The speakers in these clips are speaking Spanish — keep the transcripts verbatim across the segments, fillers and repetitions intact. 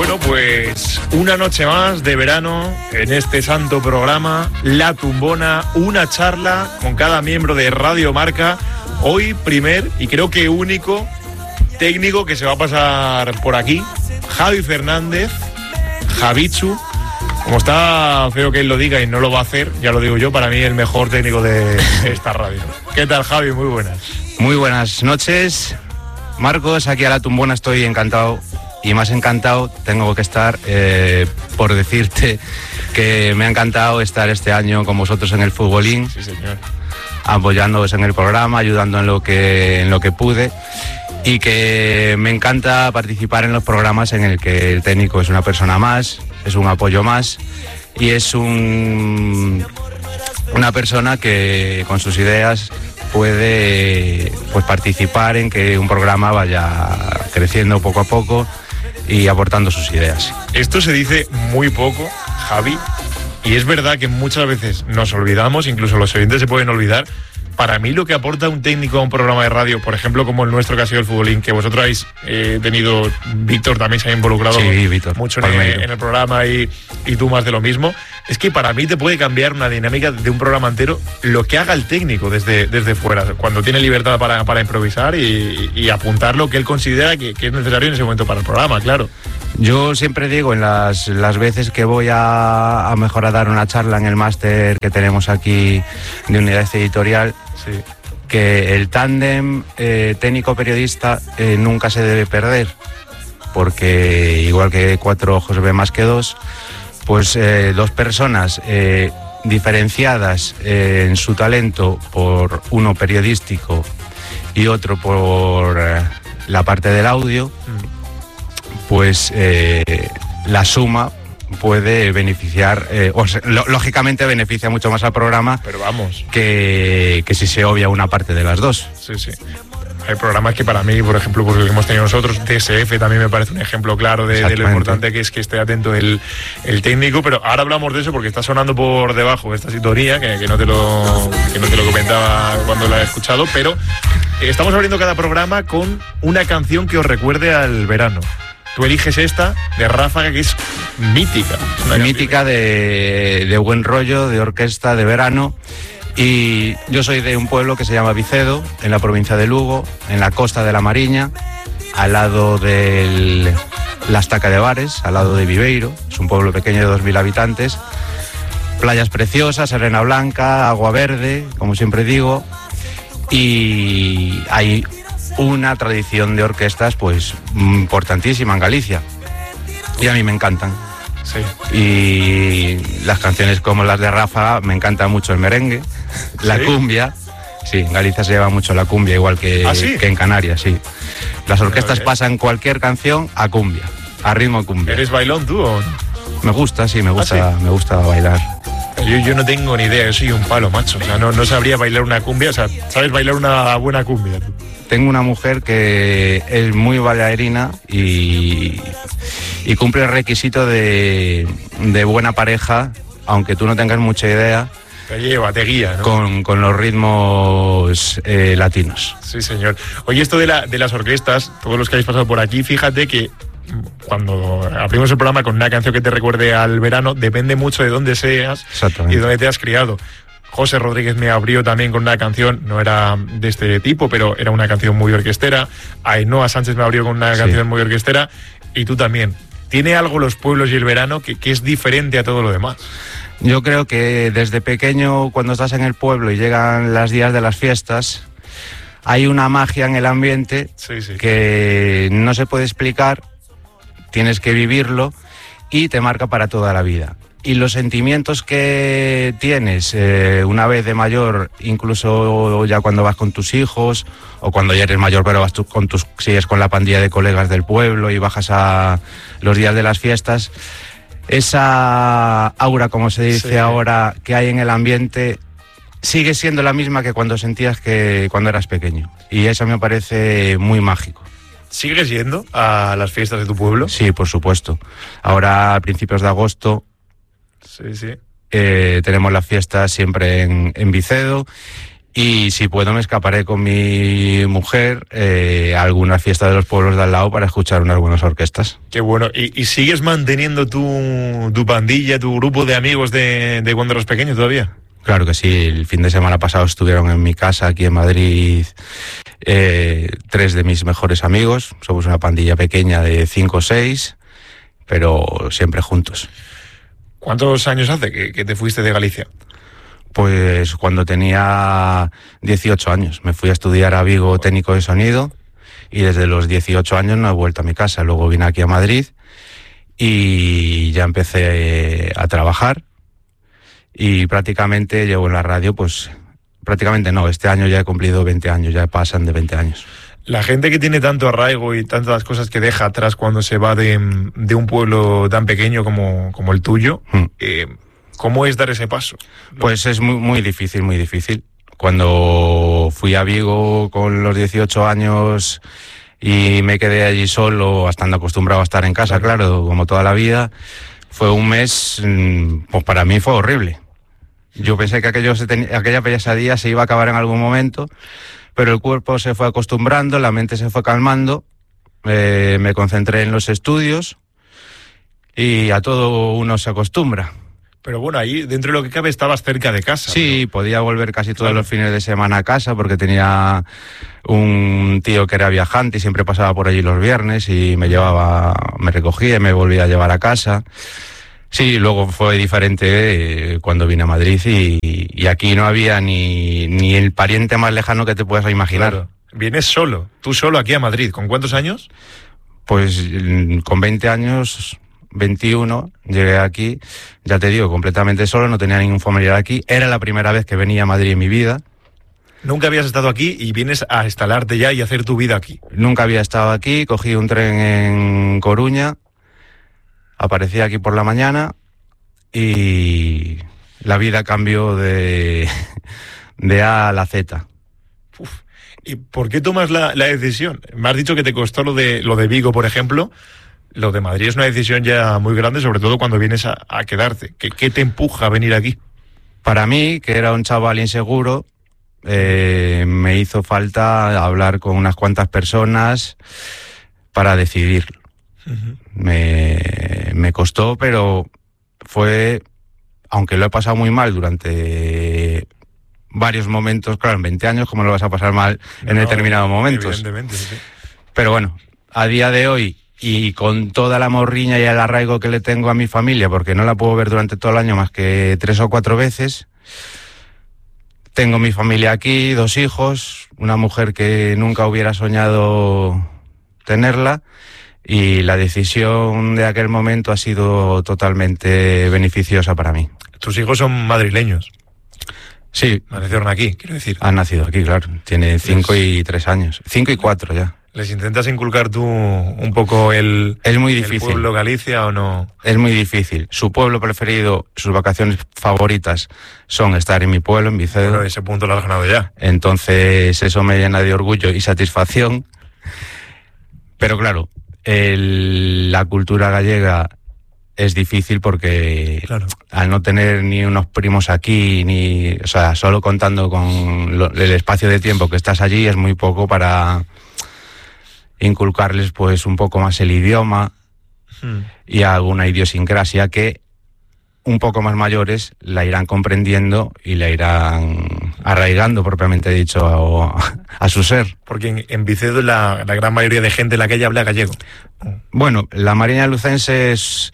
Bueno, pues una noche más de verano en este santo programa, La Tumbona, una charla con cada miembro de Radio Marca. Hoy primer y creo que único técnico que se va a pasar por aquí, Javi Fernández, Javichu. Como está feo que él lo diga y no lo va a hacer, ya lo digo yo, para mí el mejor técnico de esta radio. ¿Qué tal, Javi? Muy buenas. Muy buenas noches, Marcos. Aquí a La Tumbona estoy encantado. Y más encantado tengo que estar eh, por decirte que me ha encantado estar este año con vosotros en el Futbolín. Sí, señor. Apoyándoos en el programa, ayudando en lo que, en lo que pude. Y que me encanta participar en los programas en el que el técnico es una persona más, es un apoyo más y es un, una persona que con sus ideas puede pues, participar en que un programa vaya creciendo poco a poco y aportando sus ideas. Esto se dice muy poco, Javi, y es verdad que muchas veces nos olvidamos, incluso los oyentes se pueden olvidar. Para mí lo que aporta un técnico a un programa de radio, por ejemplo como el nuestro que ha sido el Futbolín, que vosotros habéis eh, tenido, Víctor también se ha involucrado sí, Víctor, mucho en el, en el programa y, y tú más de lo mismo, es que para mí te puede cambiar una dinámica de un programa entero lo que haga el técnico desde, desde fuera, cuando tiene libertad para, para improvisar y, y apuntar lo que él considera que, que es necesario en ese momento para el programa, claro. Yo siempre digo en las, las veces que voy a, a mejor a dar una charla en el máster que tenemos aquí de unidad editorial, sí, que el tándem eh, técnico-periodista eh, nunca se debe perder, porque igual que cuatro ojos ve más que dos, pues eh, dos personas eh, diferenciadas eh, en su talento por uno periodístico y otro por eh, la parte del audio, mm. pues eh, la suma puede beneficiar, eh, o sea, lo, lógicamente beneficia mucho más al programa, pero vamos, que, que si se obvia una parte de las dos. Sí, sí. Hay programas que para mí, por ejemplo, por lo que hemos tenido nosotros, D S F también me parece un ejemplo claro de, de lo importante que es que esté atento el, el técnico, pero ahora hablamos de eso porque está sonando por debajo esta sintonía, que, que, no te lo, que no te lo comentaba cuando la he escuchado, pero estamos abriendo cada programa con una canción que os recuerde al verano. Tú eliges esta de Ráfaga, que es mítica. Es mítica de, de buen rollo, de orquesta, de verano. Y yo soy de un pueblo que se llama Vicedo, en la provincia de Lugo, en la costa de la Mariña, al lado de la Estaca de Bares, al lado de Viveiro. Es un pueblo pequeño de dos mil habitantes. Playas preciosas, arena blanca, agua verde, como siempre digo. Y hay una tradición de orquestas pues importantísima en Galicia y a mí me encantan. Sí. Y las canciones como las de Ráfaga, me encanta mucho el merengue, la ¿Sí? cumbia. Sí, en Galicia se lleva mucho la cumbia, igual que, ¿Ah, sí? que en Canarias, sí. Las orquestas pasan cualquier canción a cumbia, a ritmo de cumbia. ¿Eres bailón tú o no? Me gusta, sí, me gusta, ¿Ah, sí? me gusta bailar. Yo, yo no tengo ni idea, yo soy un palo, macho. O sea, no, no sabría bailar una cumbia, o sea, ¿sabes bailar una buena cumbia tú? Tengo una mujer que es muy bailarina y, y cumple el requisito de, de buena pareja, aunque tú no tengas mucha idea. Te lleva, te guía, ¿no? Con, con los ritmos eh, latinos. Sí, señor. Oye, esto de, la, de las orquestas, todos los que habéis pasado por aquí, fíjate que cuando abrimos el programa con una canción que te recuerde al verano, depende mucho de dónde seas y dónde te has criado. José Rodríguez me abrió también con una canción, no era de este tipo, pero era una canción muy orquestera. Ainhoa Sánchez me abrió con una sí. canción muy orquestera. Y tú también. ¿Tiene algo los pueblos y el verano que, que es diferente a todo lo demás? Yo creo que desde pequeño, cuando estás en el pueblo y llegan los días de las fiestas, hay una magia en el ambiente sí, sí. que no se puede explicar, tienes que vivirlo y te marca para toda la vida. Y los sentimientos que tienes eh, una vez de mayor, incluso ya cuando vas con tus hijos, o cuando ya eres mayor pero vas tú con tus, sigues con la pandilla de colegas del pueblo y bajas a los días de las fiestas, esa aura, como se dice sí. ahora, que hay en el ambiente, sigue siendo la misma que cuando sentías que cuando eras pequeño. Y eso me parece muy mágico. ¿Sigues yendo a las fiestas de tu pueblo? Sí, por supuesto. Ahora, a principios de agosto, Sí, sí. Eh, tenemos las fiestas siempre en, en Vicedo Y si puedo me escaparé con mi mujer eh, a alguna fiesta de los pueblos de al lado para escuchar unas buenas orquestas. Qué bueno. ¿Y, y sigues manteniendo tu, tu pandilla, tu grupo de amigos de, de cuando eras pequeño todavía? Claro que sí. El fin de semana pasado estuvieron en mi casa aquí en Madrid eh, tres de mis mejores amigos. Somos una pandilla pequeña de cinco o seis, pero siempre juntos. ¿Cuántos años hace que, que te fuiste de Galicia? Pues cuando tenía dieciocho años. Me fui a estudiar a Vigo técnico de sonido y desde los dieciocho años no he vuelto a mi casa. Luego vine aquí a Madrid y ya empecé a trabajar y prácticamente llevo en la radio, pues prácticamente no, este año ya he cumplido veinte años, ya pasan de veinte años. La gente que tiene tanto arraigo y tantas cosas que deja atrás cuando se va de, de un pueblo tan pequeño como, como el tuyo, mm. eh, ¿cómo es dar ese paso? Pues es muy, muy difícil, muy difícil. Cuando fui a Vigo con los dieciocho años y me quedé allí solo, estando acostumbrado a estar en casa, claro, claro como toda la vida, fue un mes, pues para mí fue horrible. Yo pensé que aquello se ten... aquella pesadilla se iba a acabar en algún momento, pero el cuerpo se fue acostumbrando, la mente se fue calmando, eh, me concentré en los estudios y a todo uno se acostumbra. Pero bueno, ahí dentro de lo que cabe estabas cerca de casa. Sí, ¿no? Podía volver casi todos claro. los fines de semana a casa porque tenía un tío que era viajante y siempre pasaba por allí los viernes y me llevaba, me recogía y me volvía a llevar a casa. Sí, luego fue diferente eh, cuando vine a Madrid y, y aquí no había ni, ni el pariente más lejano que te puedas imaginar. Claro. Vienes solo, tú solo aquí a Madrid. ¿Con cuántos años? Pues con veinte años... veintiuno, llegué aquí, ya te digo, completamente solo, no tenía ningún familiar aquí. Era la primera vez que venía a Madrid en mi vida. Nunca habías estado aquí y vienes a instalarte ya y hacer tu vida aquí. Nunca había estado aquí, cogí un tren en Coruña, aparecí aquí por la mañana y la vida cambió de, de A a la Z. Uf. ¿Y por qué tomas la, la decisión? Me has dicho que te costó lo de, lo de Vigo, por ejemplo. Lo de Madrid es una decisión ya muy grande, sobre todo cuando vienes a, a quedarte. ¿Qué, ¿Qué te empuja a venir aquí? Para mí, que era un chaval inseguro, eh, me hizo falta hablar con unas cuantas personas para decidir. Uh-huh. Me, me costó, pero fue, aunque lo he pasado muy mal durante varios momentos, claro, en veinte años, ¿cómo lo vas a pasar mal en no, determinados momentos? Evidentemente, sí. Pero bueno, a día de hoy, y con toda la morriña y el arraigo que le tengo a mi familia, porque no la puedo ver durante todo el año más que tres o cuatro veces. Tengo mi familia aquí, dos hijos, una mujer que nunca hubiera soñado tenerla, y la decisión de aquel momento ha sido totalmente beneficiosa para mí. ¿Tus hijos son madrileños? Sí. Nacieron aquí, quiero decir. Han nacido aquí, claro. Tiene cinco y tres años. Cinco y cuatro ya. ¿Les intentas inculcar tú un poco el, es muy difícil. el pueblo Galicia o no? Es muy difícil. Su pueblo preferido, sus vacaciones favoritas son estar en mi pueblo, en Vicedo. Bueno, ese punto lo has ganado ya. Entonces eso me llena de orgullo y satisfacción. Pero claro, el, la cultura gallega es difícil porque claro. al no tener ni unos primos aquí, ni, o sea, solo contando con lo, el espacio de tiempo que estás allí es muy poco para inculcarles pues un poco más el idioma hmm. y alguna idiosincrasia que un poco más mayores la irán comprendiendo y la irán arraigando, propiamente dicho, a, a su ser. Porque en, en Vicedo la, la gran mayoría de gente la que ella habla gallego. Bueno, la Mariña Lucense es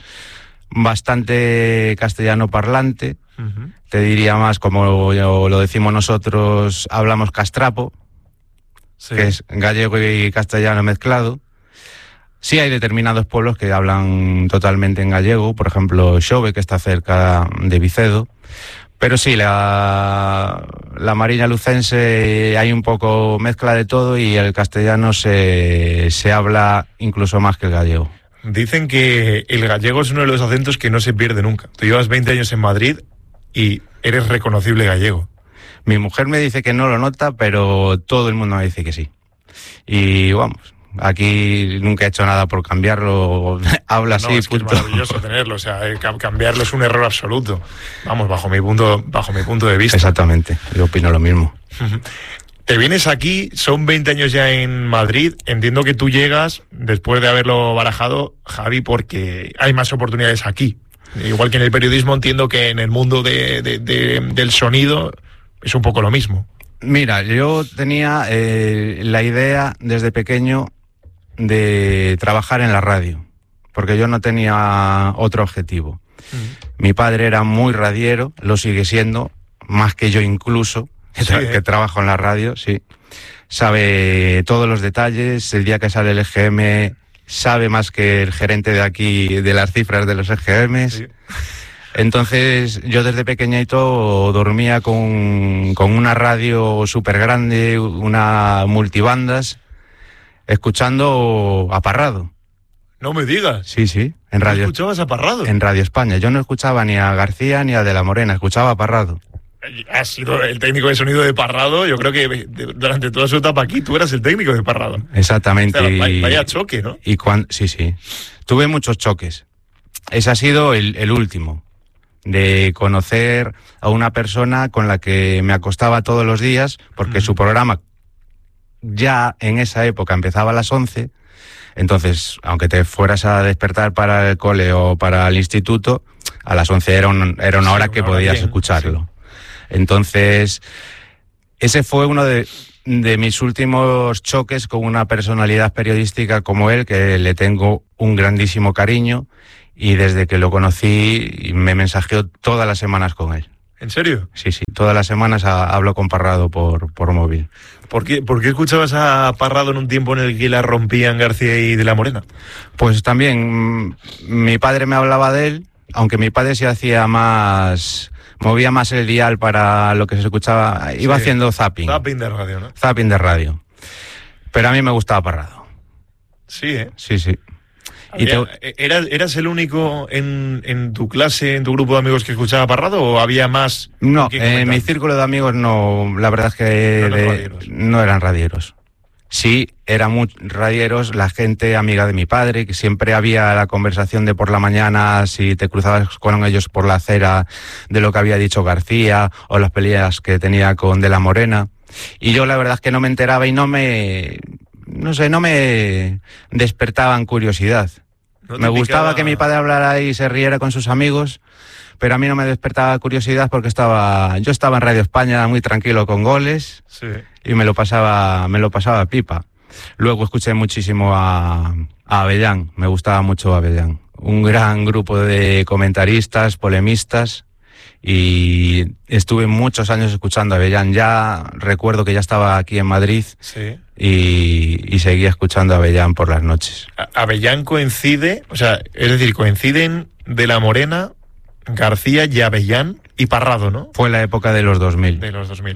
bastante castellano parlante, uh-huh. te diría más, como lo decimos nosotros, hablamos castrapo, sí. que es gallego y castellano mezclado. Sí hay determinados pueblos que hablan totalmente en gallego, por ejemplo Xove, que está cerca de Vicedo, pero sí, la, la Mariña Lucense hay un poco mezcla de todo y el castellano se, se habla incluso más que el gallego. Dicen que el gallego es uno de los acentos que no se pierde nunca. Tú llevas veinte años en Madrid y eres reconocible gallego. Mi mujer me dice que no lo nota, pero todo el mundo me dice que sí. Y vamos, Aquí nunca he hecho nada por cambiarlo, habla así, no, es que punto. es maravilloso tenerlo, o sea, cambiarlo es un error absoluto. Vamos, bajo mi punto, bajo mi punto de vista. Exactamente, yo opino lo mismo. Te vienes aquí, son veinte años ya en Madrid, entiendo que tú llegas, después de haberlo barajado, Javi, porque hay más oportunidades aquí. Igual que en el periodismo, entiendo que en el mundo de, de, de, del sonido es un poco lo mismo. Mira, yo tenía eh, la idea desde pequeño de trabajar en la radio, porque yo no tenía otro objetivo. Mm. Mi padre era muy radiero, lo sigue siendo, más que yo incluso, que, sí, tra- que trabajo en la radio, sí. Sabe todos los detalles, el día que sale el E G M sabe más que el gerente de aquí de las cifras de los E G Ms. Sí. Entonces yo desde pequeñito dormía con, con una radio súper grande, una multibandas, escuchando a Parrado. No me digas. Sí, sí. En ¿No radio, escuchabas a Parrado? En Radio España. Yo no escuchaba ni a García ni a De la Morena, escuchaba a Parrado. Has sido el técnico de sonido de Parrado, yo creo que durante toda su etapa aquí tú eras el técnico de Parrado. Exactamente. O sea, vaya, vaya choque, ¿no? Y cuando, sí, sí. Tuve muchos choques. Ese ha sido el, el último. De conocer a una persona con la que me acostaba todos los días, porque mm. su programa ya en esa época empezaba a las once, entonces, aunque te fueras a despertar para el cole o para el instituto, a las once era, un, era una hora sí, que una podías bien, escucharlo. Sí. Entonces, ese fue uno de, de mis últimos choques con una personalidad periodística como él, que le tengo un grandísimo cariño. Y desde que lo conocí, me mensajeo todas las semanas con él. ¿En serio? Sí, sí. Todas las semanas a, hablo con Parrado por, por móvil. ¿Por qué, ¿Por qué escuchabas a Parrado en un tiempo en el que la rompían García y De la Morena? Pues también, mi padre me hablaba de él, aunque mi padre se hacía más... movía más el dial para lo que se escuchaba. Iba sí, haciendo zapping. Zapping de radio, ¿no? Zapping de radio. Pero a mí me gustaba Parrado. Sí, ¿eh? Sí, sí. Y te... ¿Eras, ¿Eras el único en, en tu clase, en tu grupo de amigos que escuchaba Parrado o había más? No, en mi círculo de amigos no, la verdad es que no, de, no eran radieros. Sí, eran muy radieros la gente amiga de mi padre, que siempre había la conversación de por la mañana, si te cruzabas con ellos por la acera, de lo que había dicho García o las peleas que tenía con De la Morena. Y yo la verdad es que no me enteraba y no me... no sé, no me despertaban curiosidad. ¿No me gustaba picaba... que mi padre hablara y se riera con sus amigos, pero a mí no me despertaba curiosidad porque estaba, yo estaba en Radio España muy tranquilo con goles sí. y me lo pasaba, me lo pasaba pipa. Luego escuché muchísimo a, a Avellán, me gustaba mucho Avellán. Un gran grupo de comentaristas, polemistas, y estuve muchos años escuchando a Avellán. Ya recuerdo que ya estaba aquí en Madrid sí. y, y seguía escuchando a Avellán por las noches. Avellán coincide, o sea, es decir, coinciden De la Morena, García y Avellán y Parrado, ¿no? Fue la época de los dos mil. De los dos mil.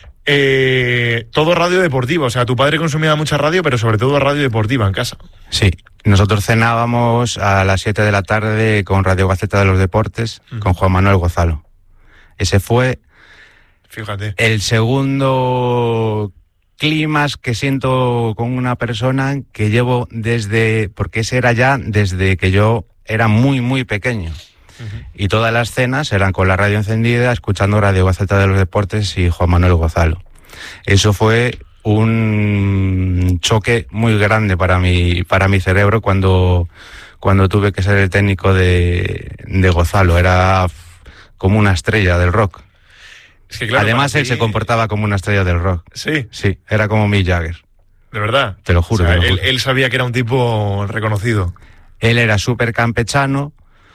Eh, todo radio deportivo, o sea, tu padre consumía mucha radio, pero sobre todo radio deportiva en casa. Sí, nosotros cenábamos a las siete de la tarde con Radio Gaceta de los Deportes, uh-huh. con Juan Manuel Gozalo. Ese fue Fíjate. el segundo clímax que siento con una persona que llevo desde, porque ese era ya desde que yo era muy, muy pequeño. Uh-huh. Y todas las cenas eran con la radio encendida, escuchando Radio Gaceta de los Deportes y Juan Manuel Gozalo. Eso fue un choque muy grande para mi, para mi cerebro cuando, cuando tuve que ser el técnico de, de Gozalo. Era como una estrella del rock. Es que claro, además él ti... se comportaba como una estrella del rock. Sí. Sí, era como Mick Jagger. ¿De verdad? Te lo juro. O sea, te lo él, juro. él sabía que era un tipo reconocido. Él era súper campechano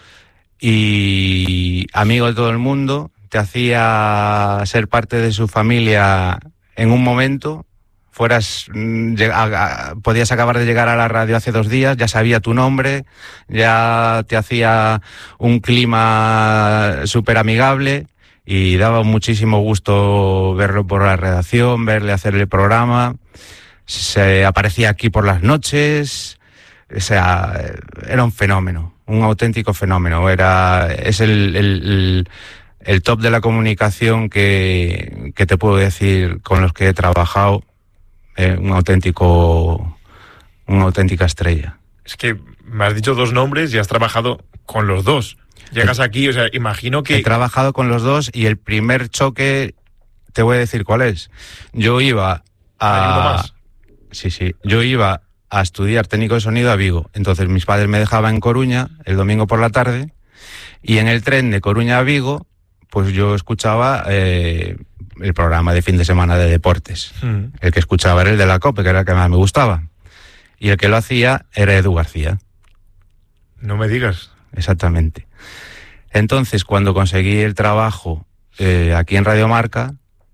y amigo de todo el mundo. Te hacía ser parte de su familia en un momento. Fueras, podías acabar de llegar a la radio hace dos días, ya sabía tu nombre, ya te hacía un clima súper amigable y daba muchísimo gusto verlo por la redacción, verle hacer el programa. Se aparecía aquí por las noches, o sea, era un fenómeno, un auténtico fenómeno. Era, es el, el, el, el top de la comunicación que, que te puedo decir con los que he trabajado. Eh, un auténtico una auténtica estrella. Es que me has dicho dos nombres y has trabajado con los dos. Llegas aquí, o sea, imagino que... He trabajado con los dos y el primer choque, te voy a decir cuál es. Yo iba a... ¿Hay uno más? Sí, sí. Yo iba a estudiar técnico de sonido a Vigo. Entonces mis padres me dejaban en Coruña el domingo por la tarde y en el tren de Coruña a Vigo, pues yo escuchaba eh, el programa de fin de semana de deportes. Mm. El que escuchaba era el de la COPE, que era el que más me gustaba. Y el que lo hacía era Edu García. No me digas. Exactamente. Entonces, cuando conseguí el trabajo eh, aquí en Radio Marca,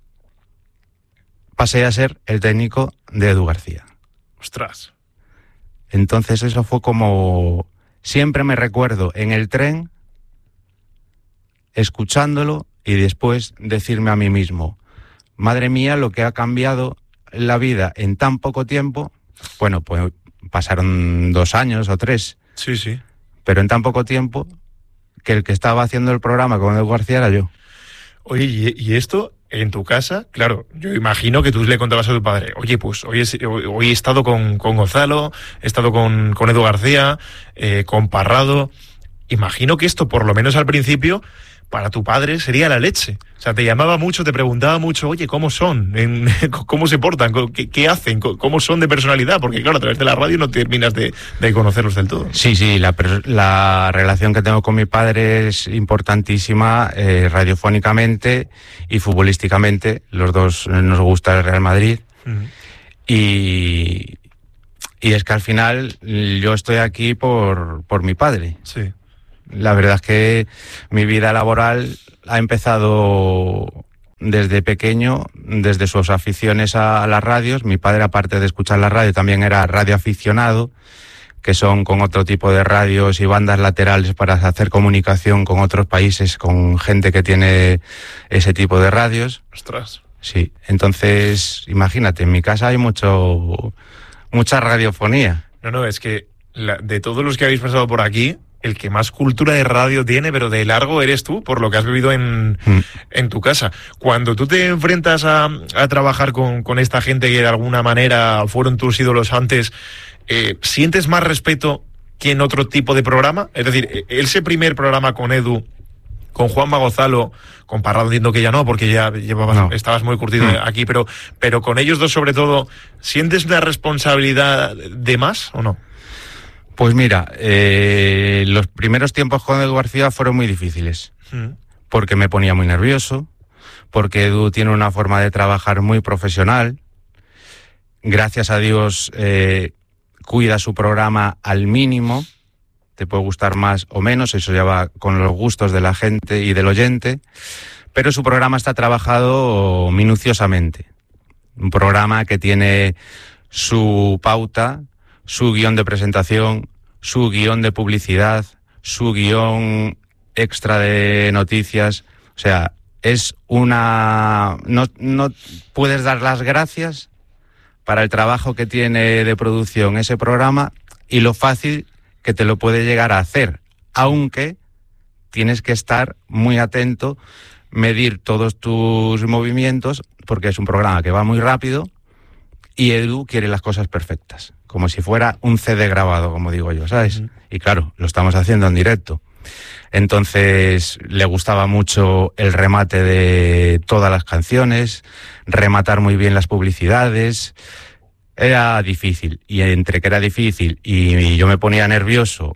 pasé a ser el técnico de Edu García. ¡Ostras! Entonces eso fue como... Siempre me recuerdo en el tren, escuchándolo y después decirme a mí mismo, madre mía, lo que ha cambiado la vida en tan poco tiempo. Bueno, pues pasaron dos años o tres. Sí, sí. Pero en tan poco tiempo que el que estaba haciendo el programa con Edu García era yo. Oye, ¿y, y esto en tu casa? Claro, yo imagino que tú le contabas a tu padre, oye, pues hoy he, hoy he estado con, con Gonzalo, he estado con, con Edu García, eh, con Parrado. Imagino que esto, por lo menos al principio, para tu padre sería la leche. O sea, te llamaba mucho, te preguntaba mucho, oye, ¿cómo son? En, ¿Cómo se portan? ¿Qué, qué hacen? ¿Cómo son de personalidad? Porque claro, a través de la radio no terminas de, de conocerlos del todo. Sí, sí, la, la relación que tengo con mi padre es importantísima, eh, radiofónicamente y futbolísticamente. Los dos nos gusta el Real Madrid. Uh-huh. Y, y es que al final yo estoy aquí por, por mi padre. Sí. La verdad es que mi vida laboral ha empezado desde pequeño, desde sus aficiones a las radios. Mi padre, aparte de escuchar la radio, también era radioaficionado, que son con otro tipo de radios y bandas laterales para hacer comunicación con otros países, con gente que tiene ese tipo de radios. ¡Ostras! Sí, entonces, imagínate, en mi casa hay mucho mucha radiofonía. No, no, es que la, de todos los que habéis pasado por aquí, el que más cultura de radio tiene, pero de largo eres tú, por lo que has vivido en, mm. en tu casa. Cuando tú te enfrentas a, a trabajar con, con esta gente que de alguna manera fueron tus ídolos antes, eh, ¿sientes más respeto que en otro tipo de programa? Es decir, ese primer programa con Edu, con Juanma Gonzalo, con Parrado entiendo que ya no, porque ya llevabas, no. estabas muy curtido mm. aquí, pero, pero con ellos dos sobre todo, ¿sientes una responsabilidad de más o no? Pues mira, eh, los primeros tiempos con Edu García fueron muy difíciles, mm. porque me ponía muy nervioso, porque Edu tiene una forma de trabajar muy profesional. Gracias a Dios eh, cuida su programa al mínimo, te puede gustar más o menos, eso ya va con los gustos de la gente y del oyente, pero su programa está trabajado minuciosamente. Un programa que tiene su pauta, su guión de presentación, su guión de publicidad, su guión extra de noticias. O sea, es una... No, no puedes dar las gracias para el trabajo que tiene de producción ese programa y lo fácil que te lo puede llegar a hacer, aunque tienes que estar muy atento, medir todos tus movimientos, porque es un programa que va muy rápido y Edu quiere las cosas perfectas, como si fuera un C D grabado, como digo yo, ¿sabes? Uh-huh. Y claro, lo estamos haciendo en directo. Entonces, le gustaba mucho el remate de todas las canciones, rematar muy bien las publicidades. Era difícil, y entre que era difícil y yo me ponía nervioso,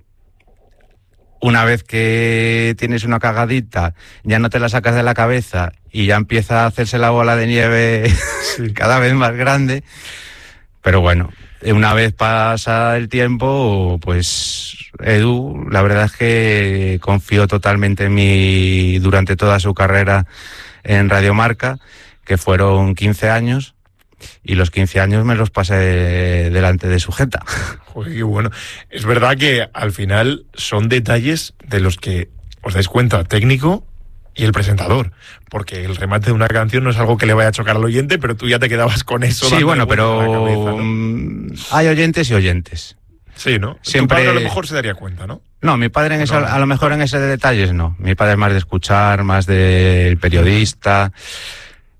una vez que tienes una cagadita, ya no te la sacas de la cabeza y ya empieza a hacerse la bola de nieve sí. cada vez más grande. Pero bueno, una vez pasa el tiempo, pues Edu, la verdad es que confió totalmente en mí durante toda su carrera en Radio Marca, que fueron quince años. Y los quince años me los pasé delante de su jeta. Joder, qué bueno. Es verdad que al final son detalles de los que os dais cuenta técnico y el presentador, porque el remate de una canción no es algo que le vaya a chocar al oyente, pero tú ya te quedabas con eso. Sí, bueno, pero cabeza, ¿no? Hay oyentes y oyentes. Sí, ¿no? Siempre... Tu padre a lo mejor se daría cuenta, ¿no? No, mi padre en eso, no. a lo mejor en ese de detalles no. Mi padre es más de escuchar, más del periodista...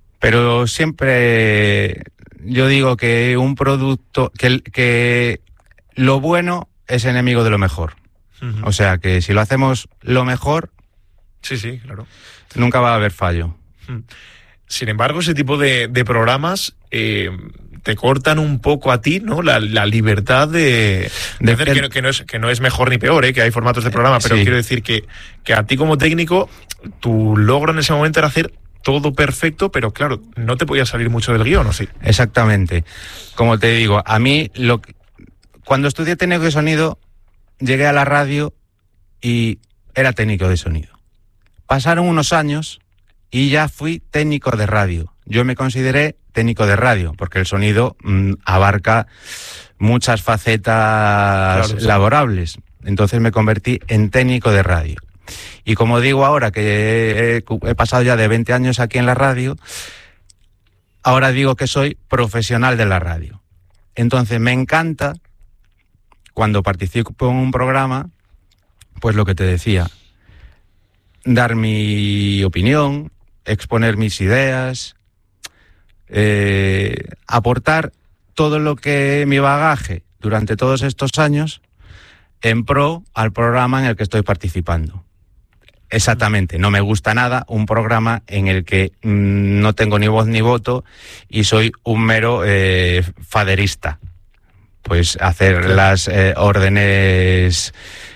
Pero siempre yo digo que un producto, que, que lo bueno es enemigo de lo mejor. Uh-huh. O sea que si lo hacemos lo mejor, sí, sí, claro, nunca va a haber fallo. Uh-huh. Sin embargo, ese tipo de, de programas eh, te cortan un poco a ti, ¿no? La, la libertad de, de hacer que, no, que, no es, que no es mejor ni peor, ¿eh? Que hay formatos de programa, pero sí. Quiero decir que, que a ti como técnico, tu logro en ese momento era hacer todo perfecto, pero claro, no te podía salir mucho del guión, ¿o sí? Exactamente. Como te digo, a mí, lo que, cuando estudié técnico de sonido, llegué a la radio y era técnico de sonido. Pasaron unos años y ya fui técnico de radio. Yo me consideré técnico de radio, porque el sonido mmm, abarca muchas facetas claro, laborables. Sí. Entonces me convertí en técnico de radio. Y como digo ahora que he, he pasado ya de veinte años aquí en la radio, ahora digo que soy profesional de la radio. Entonces me encanta, cuando participo en un programa, pues lo que te decía, dar mi opinión, exponer mis ideas, eh, aportar todo lo que mi bagaje durante todos estos años en pro al programa en el que estoy participando. Exactamente, no me gusta nada un programa en el que mmm, no tengo ni voz ni voto y soy un mero eh, faderista. Pues hacer claro. las eh, órdenes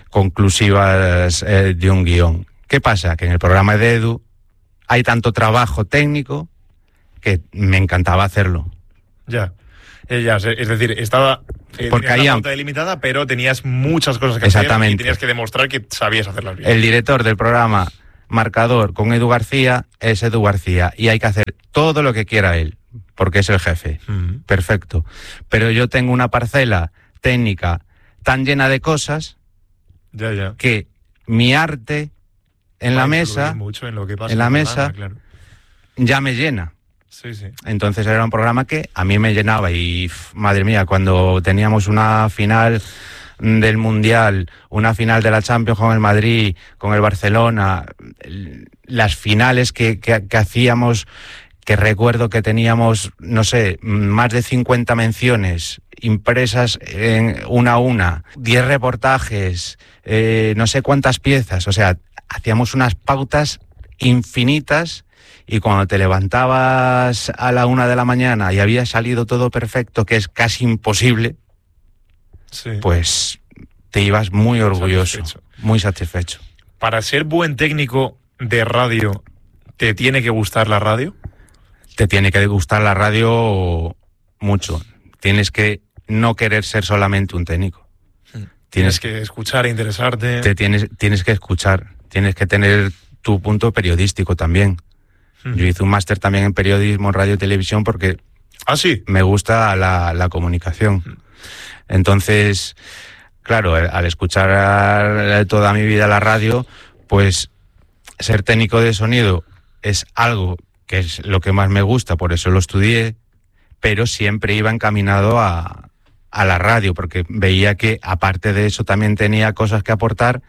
conclusivas eh, de un guión. ¿Qué pasa? Que en el programa de Edu hay tanto trabajo técnico que me encantaba hacerlo. Ya, eh, ya es decir, estaba eh, porque tenías la pauta delimitada, pero tenías muchas cosas que hacer y tenías que demostrar que sabías hacerlas bien. El director del programa Marcador con Edu García es Edu García y hay que hacer todo lo que quiera él, porque es el jefe. Uh-huh. Perfecto. Pero yo tengo una parcela técnica tan llena de cosas ya, ya. que mi arte en la mesa, mucho en, lo que pasa en la en mesa, programa, claro. ya me llena. Sí, sí. Entonces era un programa que a mí me llenaba y, pff, madre mía, cuando teníamos una final del Mundial, una final de la Champions con el Madrid, con el Barcelona, las finales que, que, que hacíamos, que recuerdo que teníamos, no sé, más de cincuenta menciones impresas en una a una, diez reportajes, eh, no sé cuántas piezas, o sea, hacíamos unas pautas infinitas y cuando te levantabas a la una de la mañana y había salido todo perfecto, que es casi imposible, sí. pues te ibas muy orgulloso, satisfecho. muy satisfecho. Para ser buen técnico de radio, ¿te tiene que gustar la radio? Te tiene que gustar la radio mucho. Tienes que no querer ser solamente un técnico. Tienes, tienes que escuchar e interesarte. Te tienes, tienes que escuchar. Tienes que tener tu punto periodístico también. Uh-huh. Yo hice un máster también en periodismo, radio y televisión porque ¿Ah, sí? me gusta la, la comunicación. Uh-huh. Entonces, claro, al escuchar toda mi vida la radio, pues ser técnico de sonido es algo que es lo que más me gusta, por eso lo estudié, pero siempre iba encaminado a, a la radio, porque veía que aparte de eso también tenía cosas que aportar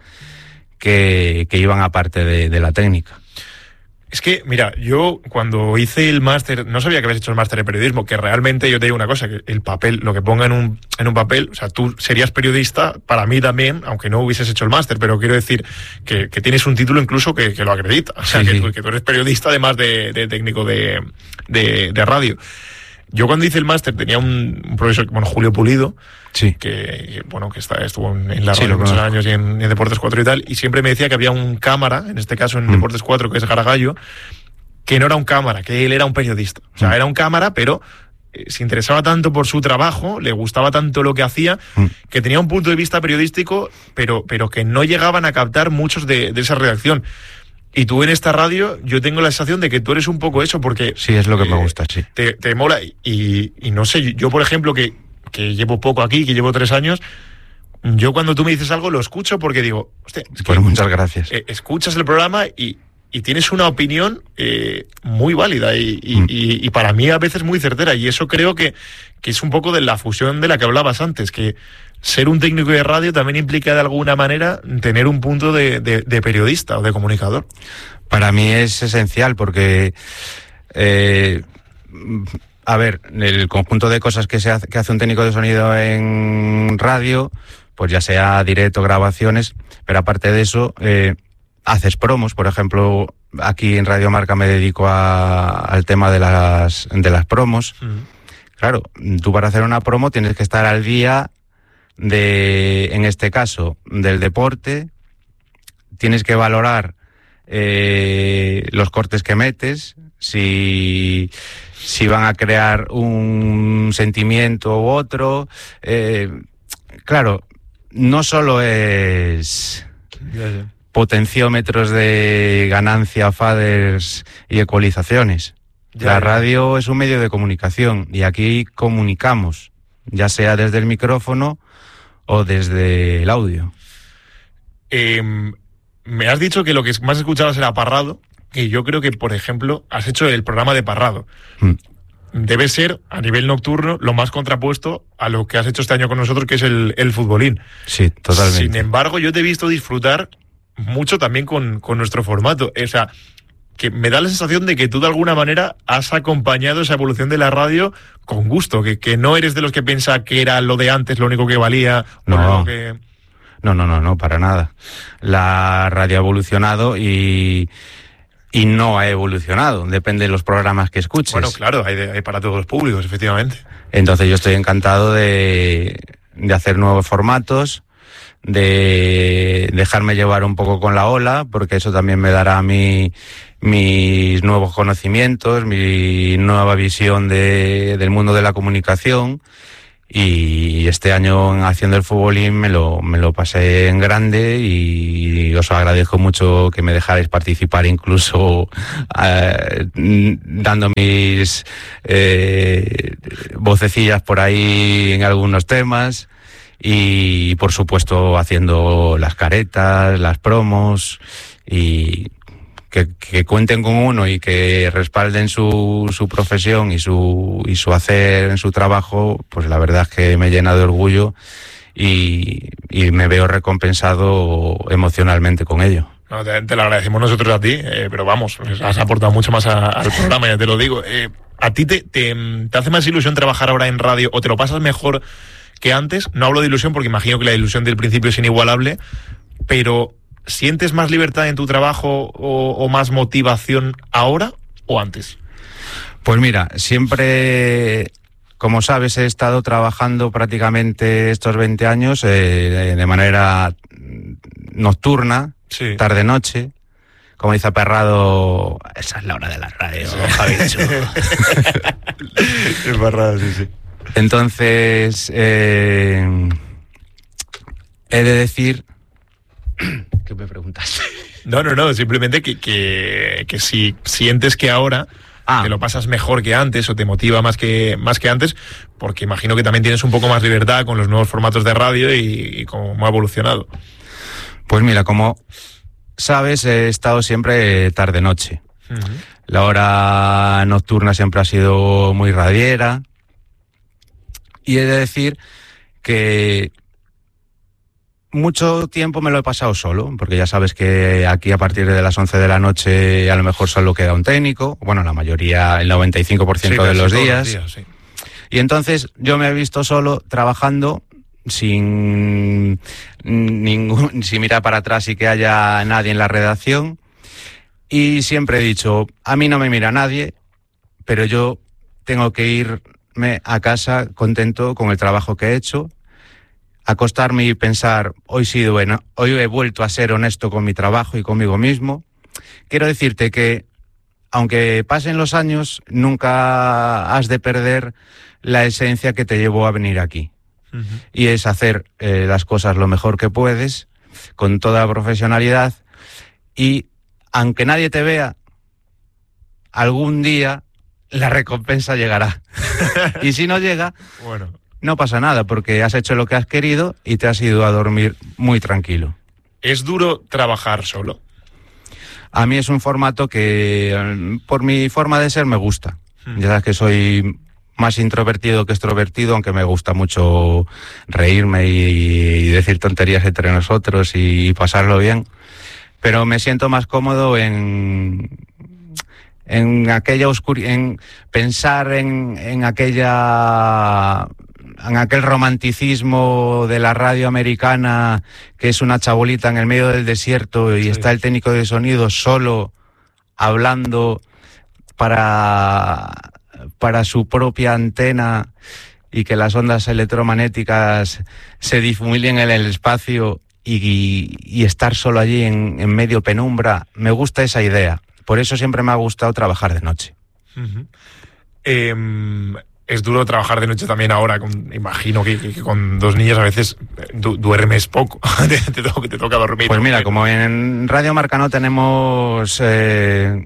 que, que iban aparte de, de la técnica. Es que, mira, yo cuando hice el máster, no sabía que habías hecho el máster de periodismo, que realmente yo te digo una cosa, que el papel, lo que ponga en un, en un papel, o sea, tú serías periodista, para mí también, aunque no hubieses hecho el máster, pero quiero decir que, que tienes un título incluso que, que lo acredita, o sea, sí, que, sí. Tú, que tú eres periodista además de, de técnico de, de, de radio. Yo cuando hice el máster tenía un, un profesor, bueno, Julio Pulido, sí. que bueno que está, estuvo en la radio sí, muchos años y en, en Deportes cuatro y tal, y siempre me decía que había un cámara, en este caso en mm. Deportes cuatro, que es Garagallo, que no era un cámara, que él era un periodista. O sea, mm. era un cámara, pero eh, se interesaba tanto por su trabajo, le gustaba tanto lo que hacía, mm. que tenía un punto de vista periodístico, pero, pero que no llegaban a captar muchos de, de esa redacción. Y tú en esta radio, yo tengo la sensación de que tú eres un poco eso, porque... Sí, es lo que eh, me gusta, sí. Te, te mola. Y, y no sé, yo por ejemplo, que, que llevo poco aquí, que llevo tres años, yo cuando tú me dices algo lo escucho porque digo, hostia... Es pues que, muchas gracias. Eh, escuchas el programa y, y tienes una opinión eh, muy válida y, y, mm. y, y para mí a veces muy certera. Y eso creo que, que es un poco de la fusión de la que hablabas antes, que... Ser un técnico de radio también implica de alguna manera tener un punto de, de, de periodista o de comunicador. Para mí es esencial porque, eh, a ver, el conjunto de cosas que, se hace, que hace un técnico de sonido en radio, pues ya sea directo, grabaciones, pero aparte de eso, eh, haces promos. Por ejemplo, aquí en Radio Marca me dedico a, al tema de las, de las promos. Uh-huh. Claro, tú para hacer una promo tienes que estar al día de, en este caso, del deporte, tienes que valorar eh, los cortes que metes, si, si van a crear un sentimiento u otro. Eh, claro, no solo es potenciómetros de ganancia, faders y ecualizaciones. Ya, la radio es un medio de comunicación y aquí comunicamos, ya sea desde el micrófono o desde el audio. Eh, me has dicho que lo que más escuchabas era Parrado, y yo creo que, por ejemplo, has hecho el programa de Parrado. Mm. Debe ser, a nivel nocturno, lo más contrapuesto a lo que has hecho este año con nosotros, que es el, el futbolín. Sí, totalmente. Sin embargo, yo te he visto disfrutar mucho también con, con nuestro formato. O sea, que me da la sensación de que tú de alguna manera has acompañado esa evolución de la radio con gusto, que, que no eres de los que piensa que era lo de antes lo único que valía. No, lo que... no, no, no, no, para nada. La radio ha evolucionado y, y no ha evolucionado, depende de los programas que escuches. Bueno, claro, hay, de, hay para todos los públicos, efectivamente. Entonces yo estoy encantado de, de hacer nuevos formatos, de dejarme llevar un poco con la ola, porque eso también me dará a mí mis nuevos conocimientos, mi nueva visión de, del mundo de la comunicación. Y este año haciendo el futbolín me lo, me lo pasé en grande y os agradezco mucho que me dejarais participar, incluso eh, dando mis eh, vocecillas por ahí en algunos temas. Y por supuesto haciendo las caretas, las promos, y que, que cuenten con uno y que respalden su, su profesión y su, y su hacer en su trabajo, pues la verdad es que me llena de orgullo y, y me veo recompensado emocionalmente con ello. No, te, te lo agradecemos nosotros a ti, eh, pero vamos, has aportado mucho más a, al programa, ya te lo digo. Eh, ¿A ti te, te, te hace más ilusión trabajar ahora en radio o te lo pasas mejor que antes? No hablo de ilusión porque imagino que la ilusión del principio es inigualable, pero ¿sientes más libertad en tu trabajo o, o más motivación ahora o antes? Pues mira, siempre, como sabes, he estado trabajando prácticamente estos veinte años eh, de manera nocturna, sí. Tarde-noche. Como dice Parrado, esa es la hora de la radio, sí. Javicho. Es Parrado, sí, sí. Entonces, eh, he de decir... ¿Qué me preguntas? No, no, no, simplemente que, que, que si sientes que ahora ah. te lo pasas mejor que antes o te motiva más que, más que antes, porque imagino que también tienes un poco más libertad con los nuevos formatos de radio y, y cómo ha evolucionado. Pues mira, como sabes, he estado siempre tarde-noche. Uh-huh. La hora nocturna siempre ha sido muy radiera. Y he de decir que mucho tiempo me lo he pasado solo, porque ya sabes que aquí a partir de las once de la noche a lo mejor solo queda un técnico, bueno, la mayoría, el noventa y cinco por ciento sí, de los días. Los días sí. Y entonces yo me he visto solo trabajando sin ningún, sin mirar para atrás y que haya nadie en la redacción. Y siempre he dicho, a mí no me mira nadie, pero yo tengo que irme a casa contento con el trabajo que he hecho, acostarme y pensar, hoy, sí, bueno, hoy he vuelto a ser honesto con mi trabajo y conmigo mismo. Quiero decirte que, aunque pasen los años, nunca has de perder la esencia que te llevó a venir aquí. Uh-huh. Y es hacer eh, las cosas lo mejor que puedes, con toda profesionalidad, y aunque nadie te vea, algún día la recompensa llegará. Y si no llega, bueno, no pasa nada, porque has hecho lo que has querido y te has ido a dormir muy tranquilo. ¿Es duro trabajar solo? A mí es un formato que, por mi forma de ser, me gusta. Hmm. Ya sabes que soy más introvertido que extrovertido, aunque me gusta mucho reírme y, y decir tonterías entre nosotros y pasarlo bien. Pero me siento más cómodo en, en aquella oscuridad, en pensar en, en aquella... en aquel romanticismo de la radio americana, que es una chabolita en el medio del desierto y sí. está el técnico de sonido solo hablando para, para su propia antena y que las ondas electromagnéticas se difuminan en el espacio y, y, y estar solo allí en, en medio penumbra. Me gusta esa idea. Por eso siempre me ha gustado trabajar de noche. Uh-huh. Eh... Es duro trabajar de noche también ahora, con, imagino que, que con dos niñas a veces du, duermes poco, te, te, to, te toca dormir. Pues mira, como en Radio Marca no tenemos eh,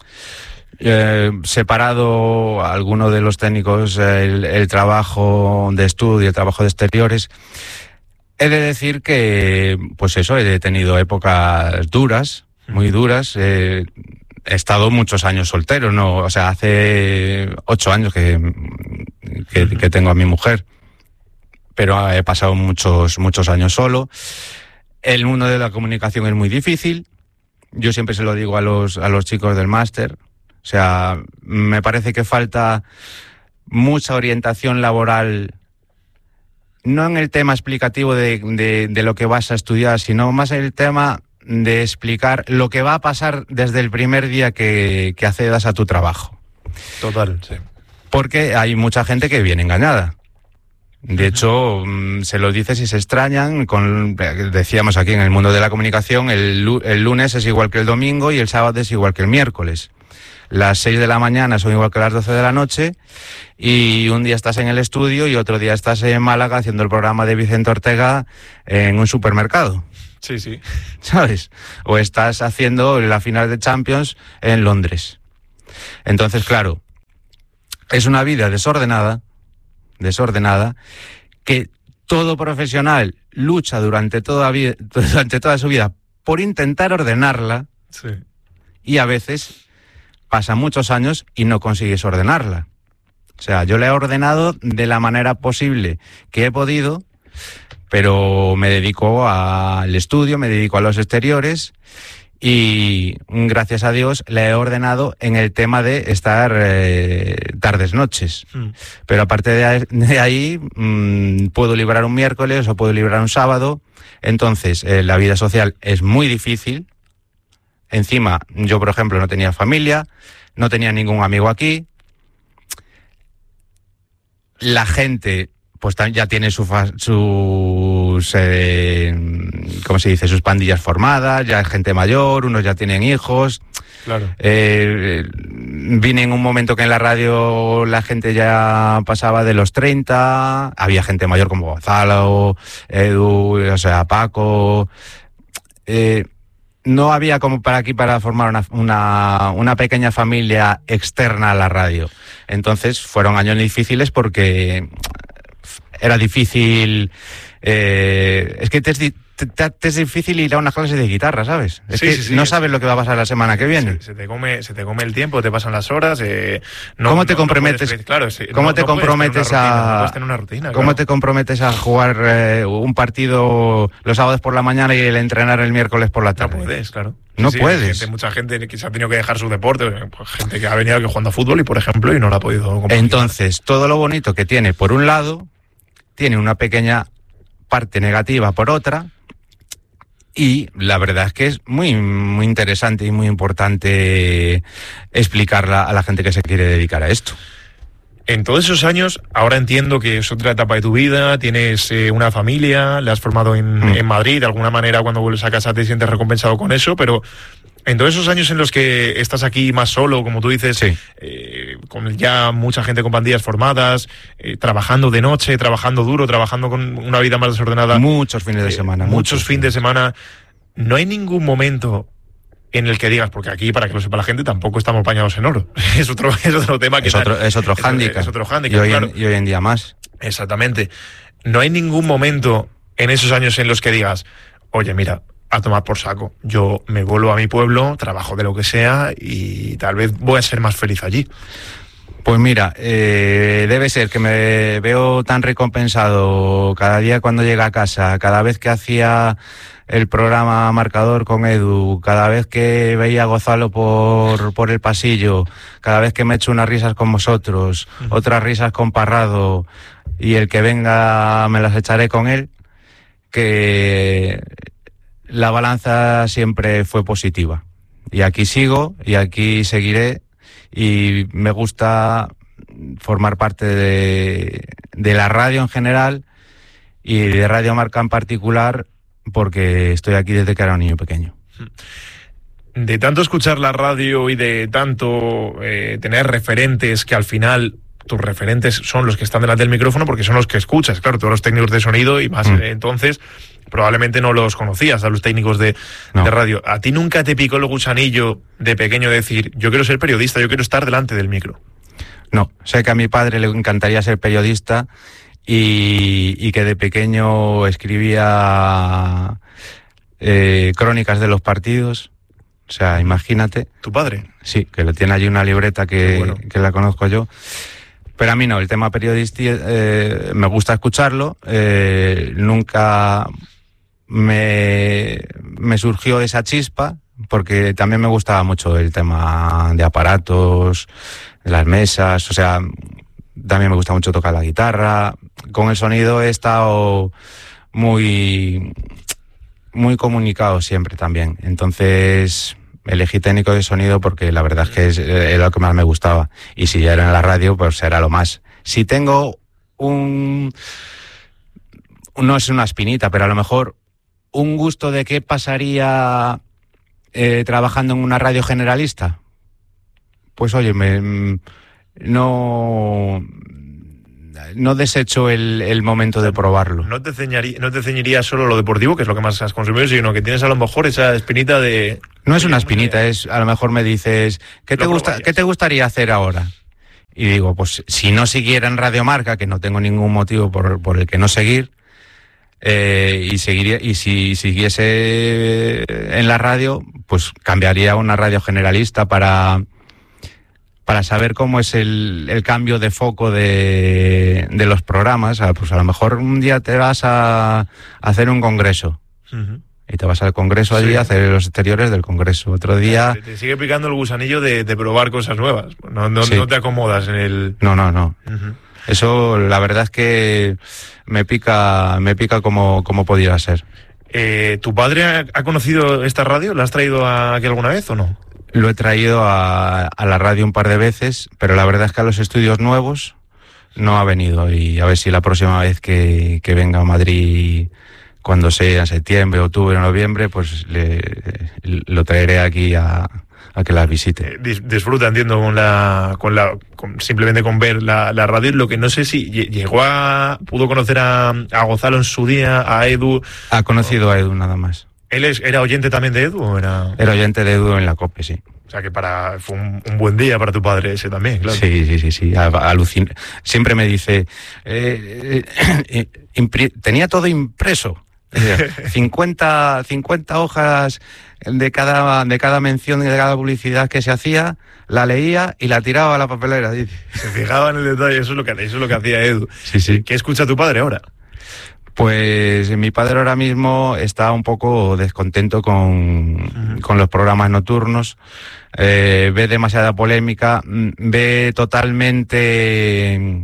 eh, separado a alguno de los técnicos el, el trabajo de estudio, el trabajo de exteriores, he de decir que, pues eso, he tenido épocas duras, muy duras, eh, he estado muchos años soltero, ¿no? O sea, hace ocho años que, que, que tengo a mi mujer, pero he pasado muchos, muchos años solo. El mundo de la comunicación es muy difícil. Yo siempre se lo digo a los, a los chicos del máster. O sea, me parece que falta mucha orientación laboral, no en el tema explicativo de, de, de lo que vas a estudiar, sino más en el tema de explicar lo que va a pasar desde el primer día que, que accedas a tu trabajo. Total, sí. Porque hay mucha gente que viene engañada. De hecho, se lo dices y se extrañan. Con, decíamos aquí en el mundo de la comunicación, el, el lunes es igual que el domingo y el sábado es igual que el miércoles. Las seis de la mañana son igual que las doce de la noche y un día estás en el estudio y otro día estás en Málaga haciendo el programa de Vicente Ortega en un supermercado. Sí, sí. ¿Sabes? O estás haciendo la final de Champions en Londres. Entonces, claro, es una vida desordenada, desordenada, que todo profesional lucha durante toda, vida, durante toda su vida por intentar ordenarla. Sí. Y a veces pasan muchos años y no consigues ordenarla. O sea, yo la he ordenado de la manera posible que he podido, pero me dedico al estudio, me dedico a los exteriores y gracias a Dios la he ordenado en el tema de estar eh, tardes, noches. Mm. Pero aparte de, de ahí mmm, puedo librar un miércoles o puedo librar un sábado. Entonces eh, la vida social es muy difícil. Encima yo, por ejemplo, no tenía familia, no tenía ningún amigo aquí. La gente pues ya tiene su fa- sus, eh, ¿cómo se dice? Sus pandillas formadas, ya es gente mayor, unos ya tienen hijos. Claro. Eh, vine en un momento que en la radio la gente ya pasaba de los treinta, había gente mayor como Gonzalo, Edu, o sea, Paco. Eh, no había como para aquí para formar una, una, una pequeña familia externa a la radio. Entonces fueron años difíciles porque era difícil, eh, es que te es, te, te es difícil ir a una clase de guitarra, ¿sabes? Es sí, que sí, sí, no es, sabes lo que va a pasar la semana que viene. Se, se, te, come, se te come el tiempo, te pasan las horas. Eh, no, ¿Cómo te no, comprometes? No puedes, claro, sí, ¿Cómo no, te no comprometes rutina, a? No una rutina, ¿Cómo claro. te comprometes a jugar eh, un partido los sábados por la mañana y el entrenar el miércoles por la tarde? No puedes, claro. No sí, puedes. Gente, mucha gente que se ha tenido que dejar su deporte, pues gente que ha venido aquí jugando a fútbol y, por ejemplo, y no lo ha podido compartir. Entonces, todo lo bonito que tiene por un lado, tiene una pequeña parte negativa por otra, y la verdad es que es muy, muy interesante y muy importante explicarla a la gente que se quiere dedicar a esto. En todos esos años, ahora entiendo que es otra etapa de tu vida, tienes eh, una familia, la has formado en, mm. en Madrid, de alguna manera cuando vuelves a casa te sientes recompensado con eso, pero en todos esos años en los que estás aquí más solo, como tú dices, sí. eh, con ya mucha gente con pandillas formadas, eh, trabajando de noche, trabajando duro, trabajando con una vida más desordenada. Muchos fines de semana. Eh, muchos, muchos fines de semana. No hay ningún momento en el que digas, porque aquí, para que lo sepa la gente, tampoco estamos bañados en oro. Es otro, es otro tema que... Es otro, es otro hándicap. Es otro hándicap, y, hoy claro. en, y hoy en día más. Exactamente. No hay ningún momento en esos años en los que digas, oye, mira, a tomar por saco. Yo me vuelvo a mi pueblo, trabajo de lo que sea y tal vez voy a ser más feliz allí. Pues mira, eh, debe ser que me veo tan recompensado cada día cuando llega a casa, cada vez que hacía el programa Marcador con Edu, cada vez que veía a Gonzalo por, por el pasillo, cada vez que me echo unas risas con vosotros, uh-huh. otras risas con Parrado, y el que venga me las echaré con él, que la balanza siempre fue positiva. Y aquí sigo, y aquí seguiré, y me gusta formar parte de, de la radio en general y de Radio Marca en particular, porque estoy aquí desde que era un niño pequeño. De tanto escuchar la radio y de tanto eh, tener referentes, que al final tus referentes son los que están delante del micrófono porque son los que escuchas, claro, todos los técnicos de sonido y más, mm. entonces probablemente no los conocías a los técnicos de, no. de radio. ¿A ti nunca te picó el gusanillo de pequeño decir, yo quiero ser periodista, yo quiero estar delante del micro? No, sé que a mi padre le encantaría ser periodista y, y que de pequeño escribía eh, crónicas de los partidos. O sea, imagínate. ¿Tu padre? Sí, que le tiene allí una libreta que, bueno. que la conozco yo. Pero a mí no, el tema periodístico eh, me gusta escucharlo. Eh, nunca me, me surgió esa chispa, porque también me gustaba mucho el tema de aparatos, de las mesas, o sea, también me gusta mucho tocar la guitarra. Con el sonido he estado muy, muy comunicado siempre también. Entonces elegí técnico de sonido porque la verdad es que es, era lo que más me gustaba. Y si ya era en la radio, pues era lo más. Si tengo un... no es una espinita, pero a lo mejor un gusto de qué pasaría eh, trabajando en una radio generalista, pues oye, me, no... no desecho el, el momento de probarlo. No te ceñiría, no te ceñiría solo lo deportivo, que es lo que más has consumido, sino que tienes a lo mejor esa espinita de... No es una espinita, es a lo mejor me dices, ¿qué te gusta, ¿qué te gustaría hacer ahora? Y digo, pues si no siguiera en Radio Marca, que no tengo ningún motivo por, por el que no seguir, eh, y seguiría, y si siguiese en la radio, pues cambiaría a una radio generalista para... para saber cómo es el, el cambio de foco de, de los programas. Pues a lo mejor un día te vas a, a hacer un congreso, uh-huh. y te vas al congreso allí sí. a hacer los exteriores del congreso. Otro día... Te, te sigue picando el gusanillo de, de probar cosas nuevas. No, no, sí. no te acomodas en el... No, no, no. Uh-huh. Eso la verdad es que me pica, me pica como, como pudiera ser. Eh, ¿Tu padre ha, ha conocido esta radio? ¿La has traído aquí alguna vez o no? Lo he traído a, a la radio un par de veces, pero la verdad es que a los estudios nuevos no ha venido. Y a ver si la próxima vez que, que venga a Madrid, cuando sea en septiembre, octubre o noviembre, pues le, lo traeré aquí a, a que las visite. Eh, dis, disfruta, entiendo, con la, con la, con, simplemente con ver la, la radio. Lo que no sé si llegó a, pudo conocer a, a Gonzalo en su día, a Edu. Ha conocido o... a Edu nada más. ¿Él es, era oyente también de Edu o era...? Era oyente de Edu en la COPE, sí. O sea que para fue un, un buen día para tu padre ese también, claro. Sí, sí, sí, sí. Alucin... Siempre me dice, eh, eh, impri... tenía todo impreso. cincuenta, cincuenta hojas de cada, de cada mención y de cada publicidad que se hacía, la leía y la tiraba a la papelera. Dice. Se fijaba en el detalle, eso es lo que, eso es lo que hacía Edu. Sí, sí. ¿Qué escucha tu padre ahora? Pues mi padre ahora mismo está un poco descontento con, uh-huh. con los programas nocturnos, eh, ve demasiada polémica, ve totalmente...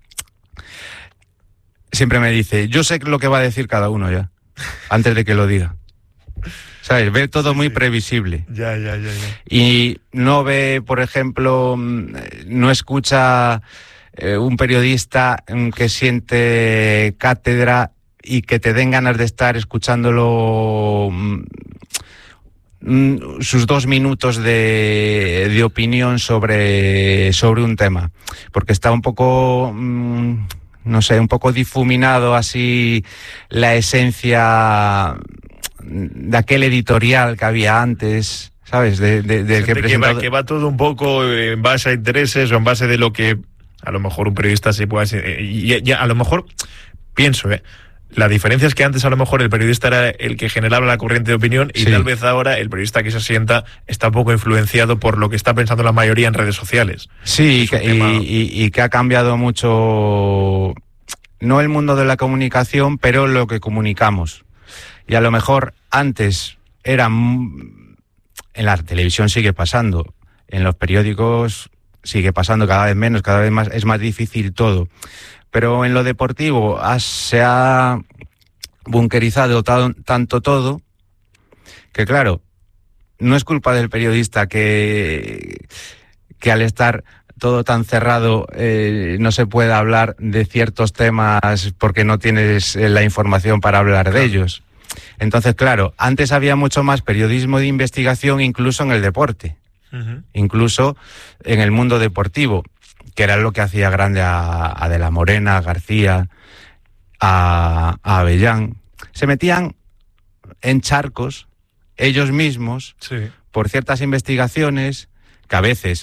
Siempre me dice, yo sé lo que va a decir cada uno ya, antes de que lo diga. ¿Sabes? Ve todo sí, muy sí. previsible. Ya, ya, ya, ya. Y no ve, por ejemplo, no escucha... un periodista que siente cátedra y que te den ganas de estar escuchándolo sus dos minutos de, de opinión sobre, sobre un tema, porque está un poco, no sé, un poco difuminado así la esencia de aquel editorial que había antes, ¿sabes? De, de, de que, presentado... que, va, que va todo un poco en base a intereses o en base de lo que a lo mejor un periodista se puede... Y, y a lo mejor, pienso, ¿eh? La diferencia es que antes a lo mejor el periodista era el que generaba la corriente de opinión y sí. tal vez ahora el periodista que se sienta está un poco influenciado por lo que está pensando la mayoría en redes sociales. Sí, y que, tema... y, y, y que ha cambiado mucho, no el mundo de la comunicación, pero lo que comunicamos. Y a lo mejor antes era... En la televisión sigue pasando, en los periódicos sigue pasando cada vez menos, cada vez más, es más difícil todo. Pero en lo deportivo has, se ha bunkerizado tanto todo que, claro, no es culpa del periodista que, que al estar todo tan cerrado eh, no se pueda hablar de ciertos temas porque no tienes la información para hablar claro. de ellos. Entonces, claro, antes había mucho más periodismo de investigación incluso en el deporte, uh-huh. incluso en el mundo deportivo, que era lo que hacía grande a, a De la Morena, a García, a, a Avellán. Se metían en charcos ellos mismos sí. por ciertas investigaciones que a veces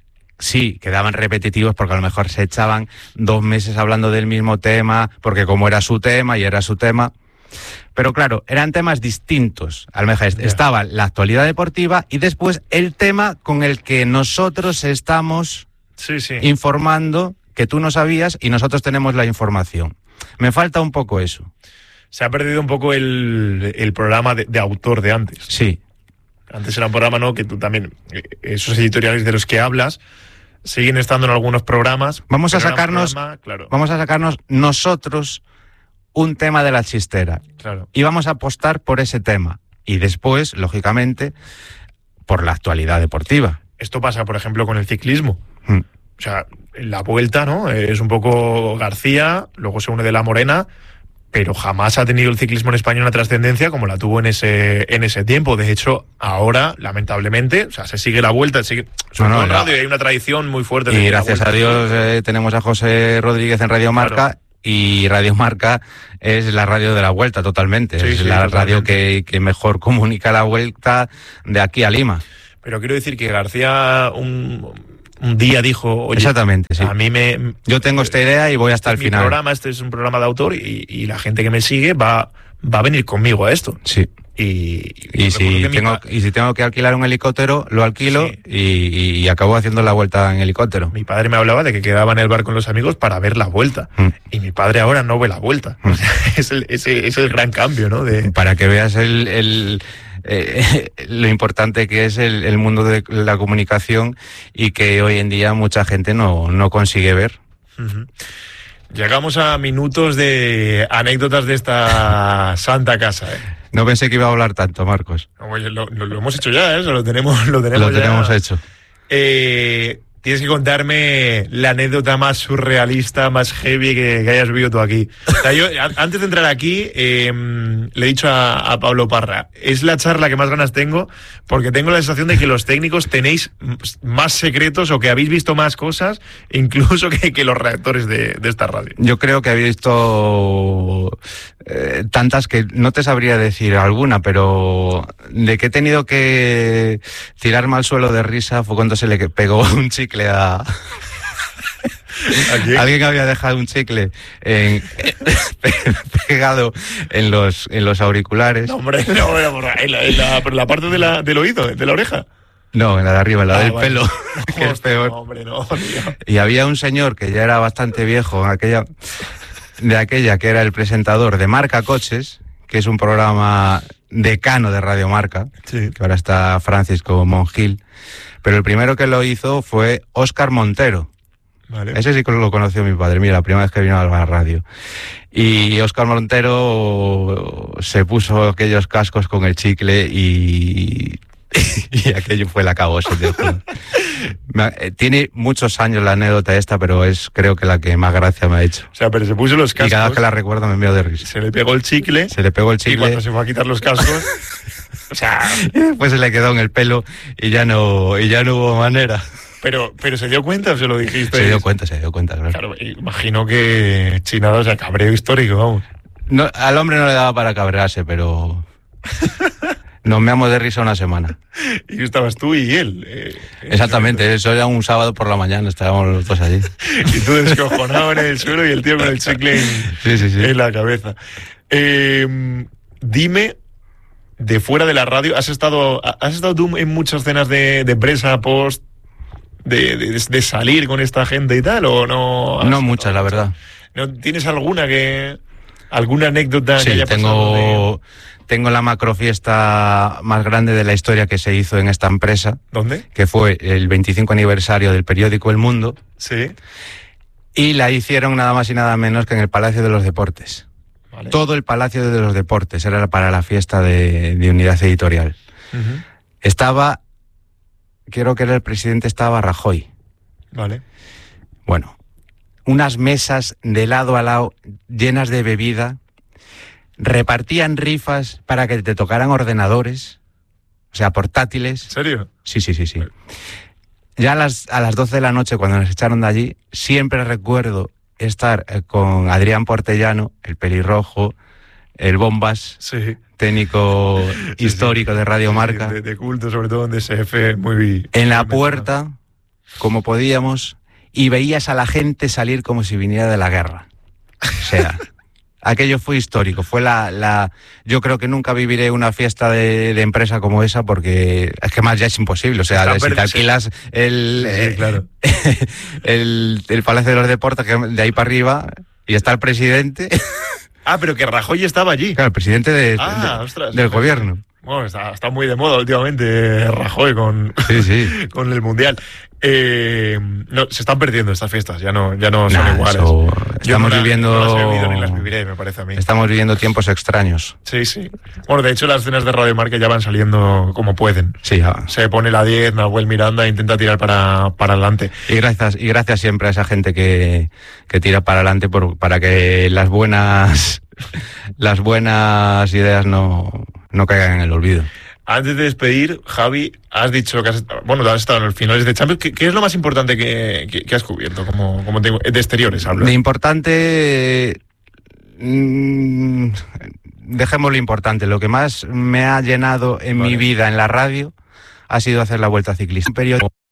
sí quedaban repetitivos porque a lo mejor se echaban dos meses hablando del mismo tema, porque como era su tema y era su tema... Pero claro, eran temas distintos. A lo mejor yeah. estaba la actualidad deportiva y después el tema con el que nosotros estamos sí, sí. informando, que tú no sabías y nosotros tenemos la información. Me falta un poco eso. Se ha perdido un poco el, el programa de, de autor de antes. Sí. Antes era un programa, ¿no? Que tú también, esos editoriales de los que hablas, siguen estando en algunos programas. Vamos a sacarnos, programa, claro. vamos a sacarnos nosotros un tema de la chistera. Claro. Y vamos a apostar por ese tema. Y después, lógicamente, por la actualidad deportiva. Esto pasa, por ejemplo, con el ciclismo. Mm. O sea, la Vuelta, ¿no? Es un poco García, luego se une De la Morena, pero jamás ha tenido el ciclismo en España una trascendencia como la tuvo en ese en ese tiempo. De hecho, ahora, lamentablemente, o sea, se sigue la Vuelta, sigue sobre no, todo no, en radio, no. y hay una tradición muy fuerte. Y de gracias a Dios eh, tenemos a José Rodríguez en Radio Marca. Claro. Y Radio Marca es la radio de la Vuelta totalmente, sí, es sí, la totalmente. radio que, que mejor comunica la Vuelta de aquí a Lima. Pero quiero decir que García un, un día dijo, oye, exactamente, sí. a mí me... Yo tengo esta idea y voy hasta el mi final. Programa, este es un programa de autor y, y la gente que me sigue va, va a venir conmigo a esto. Sí. Y, y, si tengo, mi... y si tengo que alquilar un helicóptero, lo alquilo sí. y, y, y acabo haciendo la vuelta en helicóptero. Mi padre me hablaba de que quedaba en el bar con los amigos para ver la Vuelta. Mm. Y mi padre ahora no ve la Vuelta. Mm. O sea, es, el, es, el, es el gran cambio, ¿no? De... Para que veas el, el, eh, lo importante que es el, el mundo de la comunicación y que hoy en día mucha gente no, no consigue ver. Uh-huh. Llegamos a minutos de anécdotas de esta santa casa, ¿eh? No pensé que iba a hablar tanto, Marcos. No, lo, lo, lo hemos hecho ya, ¿eh? Lo tenemos, lo tenemos, lo tenemos ya. hecho. Eh, tienes que contarme la anécdota más surrealista, más heavy que, que hayas vivido tú aquí. O sea, yo, antes de entrar aquí, eh, le he dicho a, a Pablo Parra, es la charla que más ganas tengo, porque tengo la sensación de que los técnicos tenéis más secretos o que habéis visto más cosas, incluso que, que los redactores de, de esta radio. Yo creo que habéis visto eh, tantas que no te sabría decir alguna, pero de que he tenido que tirarme al suelo de risa fue cuando se le pegó un chicle a... ¿A alguien había dejado un chicle en, pegado en los en los auriculares. No, hombre, no, en la, en la, en la parte de la, del oído, de la oreja. No, en la de arriba, en la ah, del vale. pelo, no, que es peor. No, hombre, no, tío. Y había un señor que ya era bastante viejo, aquella, de aquella que era el presentador de Marca Coches, que es un programa decano de Radio Marca, sí. que ahora está Francisco Monjil. Pero el primero que lo hizo fue Óscar Montero. Vale. Ese sí que lo conoció mi padre, mira, la primera vez que vino a la radio. Y Óscar Montero se puso aquellos cascos con el chicle y, y aquello fue la cabose. Tiene muchos años la anécdota esta, pero es creo que la que más gracia me ha hecho. O sea, pero se puso los cascos. Y cada vez que la recuerdo me envío de risa. Se le pegó el chicle. Se le pegó el chicle. Y cuando se fue a quitar los cascos... O sea, pues se le quedó en el pelo y ya no y ya no hubo manera. Pero pero se dio cuenta o se lo dijiste. Se dio cuenta, se dio cuenta, claro. Claro, imagino que chinado, o sea, cabreo histórico, vamos. No, al hombre no le daba para cabrearse, pero nos meamos de risa una semana. Y estabas tú y él. Eh, Exactamente, eso era un sábado por la mañana, estábamos los dos allí. Y tú descojonado en el suelo y el tío con el chicle en, sí, sí, sí. en la cabeza. Eh, dime, de fuera de la radio, ¿has estado has estado tú en muchas cenas de, de presa, post, de, de, de salir con esta gente y tal, o no? No muchas, la verdad. ¿No tienes alguna que...? ¿Alguna anécdota sí, que haya pasado? Tengo, de... tengo la macrofiesta más grande de la historia que se hizo en esta empresa. ¿Dónde? Que fue el veinticinco aniversario del periódico El Mundo. Sí. Y la hicieron nada más y nada menos que en el Palacio de los Deportes. Vale. Todo el Palacio de los Deportes era para la fiesta de, de Unidad Editorial. Uh-huh. Estaba, creo que era el presidente, estaba Rajoy. Vale. Bueno, unas mesas de lado a lado llenas de bebida, repartían rifas para que te tocaran ordenadores, o sea, portátiles. ¿En serio? Sí, sí, sí, sí. Ya a las, a las doce de la noche, cuando nos echaron de allí, siempre recuerdo estar con Adrián Portellano, el pelirrojo, el Bombas, sí. técnico sí, histórico sí. de Radio Marca. De, de culto, sobre todo en D S F, muy... En la puerta, como podíamos, y veías a la gente salir como si viniera de la guerra. O sea... Aquello fue histórico, fue la, la... Yo creo que nunca viviré una fiesta de, de empresa como esa porque es que más ya es imposible. O sea, si te alquilas el, sí, sí, claro. el, el Palacio de los Deportes, que de ahí para arriba, y está el presidente... Ah, pero que Rajoy estaba allí. Claro, el presidente de, ah, de, ostras, del sí, gobierno. Bueno, está, está muy de moda últimamente Rajoy con, sí, sí. con el Mundial. Eh, no, se están perdiendo estas fiestas, ya no, ya no son nah, iguales. Eso, estamos no viviendo. No las he vivido ni las viviré, me parece a mí. Estamos viviendo tiempos extraños. Sí, sí. Bueno, de hecho, las cenas de Radio Marca ya van saliendo como pueden. Sí, ya. Se pone la diez, Nahuel Miranda e intenta tirar para, para adelante. Y gracias, y gracias siempre a esa gente que, que tira para adelante por, para que las buenas, las buenas ideas no, no caigan en el olvido. Antes de despedir, Javi, has dicho que has, bueno, has estado en los finales de Champions. ¿Qué, qué es lo más importante que, que, que has cubierto? Como, como tengo, de exteriores hablo. De importante, mmm, dejémoslo importante. Lo que más me ha llenado en vale. mi vida en la radio ha sido hacer la Vuelta Ciclista. Un periodo